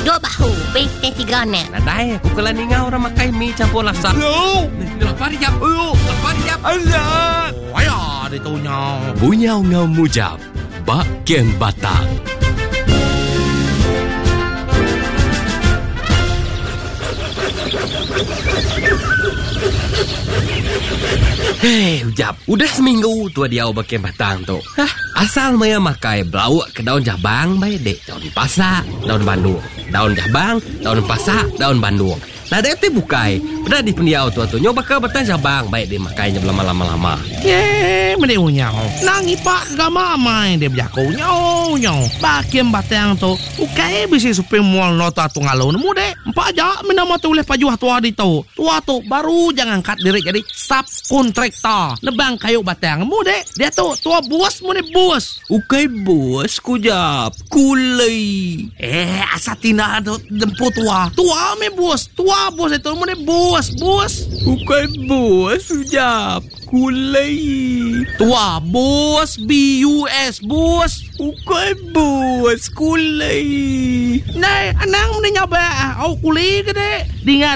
Dua bahu, bing tiga nek. Nadai, aku kalau ni ngau orang makai mi campur laksa. No. Lapar jap. Lapar jap. Alah. Waya dia tu nyau. Bunyau ngau mujab. Bak kem batang. Hei, Ujab. Udah seminggu tua dia bagian batang tu. Asal Maya makai belawak ke daun jabang baik dek. Daun pasak, daun bandung. Daun jabang, daun pasak, daun bandung. Nah, dia tu bukai. Pada di pendiau tu nyoba ke batang jabang baik dia makainya lama-lama. Mending unyau. Nangi pak gama main dia berjaku nyau. Bagian batang tu. Ukai bisa supaya mual nota tu ngalau nemu dek. Empat aja menama tu oleh pajuah tua di tu. Tua tu baru jangan kat diri jadi subkontraktor. Nebang kayu batang mu dek. Dia tu tua bos mu ni bos. Ukai bos kujap. Kulai. Asatina tu jemput tua. Tua me bos. Tua bos itu mu ni bos. Ukai bos Ujab. Kulai. Tua bos BUS bos. Ukai bos kulai. Nay, anang ni nyoba. Au kuli ke dek. Dingat